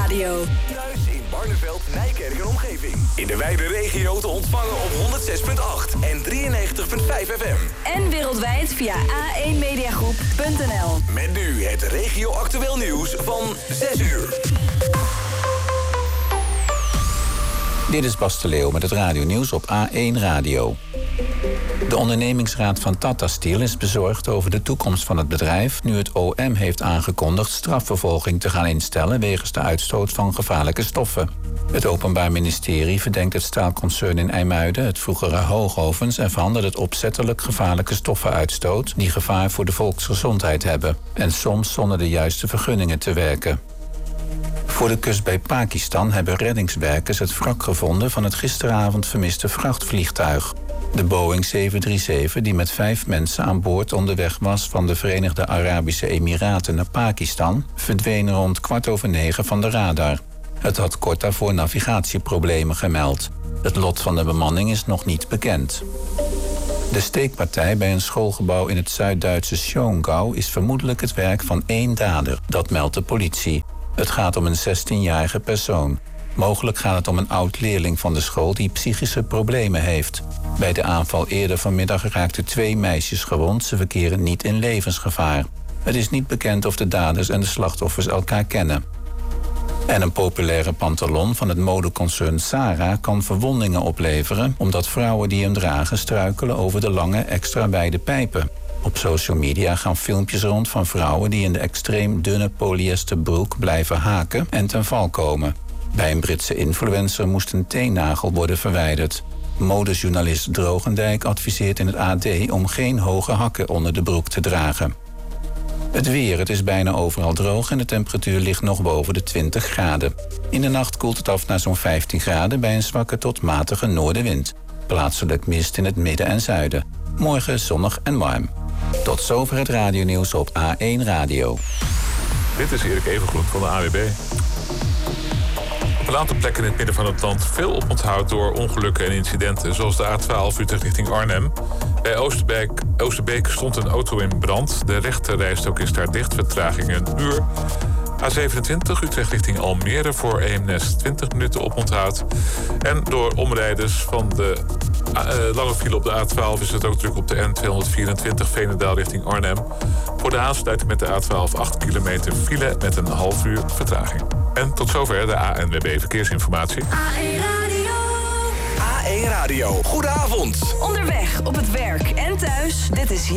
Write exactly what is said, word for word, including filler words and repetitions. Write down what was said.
Radio. Thuis in Barneveld, Nijkerk en omgeving. In de wijde regio te ontvangen op honderd zes komma acht en drieënnegentig komma vijf F M. En wereldwijd via a één mediagroep punt n l. Met nu het regio-actueel nieuws van zes uur. Dit is Bas de Leeuw met het radionieuws op A één Radio. De ondernemingsraad van Tata Steel is bezorgd over de toekomst van het bedrijf, nu het O M heeft aangekondigd strafvervolging te gaan instellen wegens de uitstoot van gevaarlijke stoffen. Het Openbaar Ministerie verdenkt het staalconcern in IJmuiden, het vroegere Hoogovens, ervan dat het opzettelijk gevaarlijke stoffen uitstoot die gevaar voor de volksgezondheid hebben en soms zonder de juiste vergunningen te werken. Voor de kust bij Pakistan hebben reddingswerkers het wrak gevonden van het gisteravond vermiste vrachtvliegtuig. De Boeing zeven drie zeven, die met vijf mensen aan boord onderweg was van de Verenigde Arabische Emiraten naar Pakistan, verdween rond kwart over negen van de radar. Het had kort daarvoor navigatieproblemen gemeld. Het lot van de bemanning is nog niet bekend. De steekpartij bij een schoolgebouw in het Zuid-Duitse Schongau is vermoedelijk het werk van één dader, dat meldt de politie. Het gaat om een zestienjarige persoon. Mogelijk gaat het om een oud-leerling van de school die psychische problemen heeft. Bij de aanval eerder vanmiddag raakten twee meisjes gewond. Ze verkeren niet in levensgevaar. Het is niet bekend of de daders en de slachtoffers elkaar kennen. En een populaire pantalon van het modeconcern Zara kan verwondingen opleveren, omdat vrouwen die hem dragen struikelen over de lange extra wijde pijpen. Op social media gaan filmpjes rond van vrouwen die in de extreem dunne polyesterbroek blijven haken en ten val komen. Bij een Britse influencer moest een teennagel worden verwijderd. Modejournalist Drogendijk adviseert in het A D om geen hoge hakken onder de broek te dragen. Het weer, het is bijna overal droog en de temperatuur ligt nog boven de twintig graden. In de nacht koelt het af naar zo'n vijftien graden bij een zwakke tot matige noordenwind. Plaatselijk mist in het midden en zuiden. Morgen zonnig en warm. Tot zover het radionieuws op A één Radio. Dit is Erik Evengroen van de A W B. Op een aantal plekken in het midden van het land veel oponthoud door ongelukken en incidenten, zoals de A twaalf Utrecht richting Arnhem. Bij Oosterbeek, Oosterbeek stond een auto in brand. De rechterrijstrook is daar dicht, vertraging een uur. A zevenentwintig Utrecht richting Almere voor Eemnes twintig minuten oponthoud. En door omrijders van de uh, lange file op de A twaalf is het ook druk op de N tweehonderdvierentwintig Veenendaal richting Arnhem. Voor de aansluiting met de A twaalf acht kilometer file met een half uur vertraging. En tot zover de A N W B Verkeersinformatie. A één Radio. A één Radio, goedenavond. Onderweg, op het werk en thuis, dit is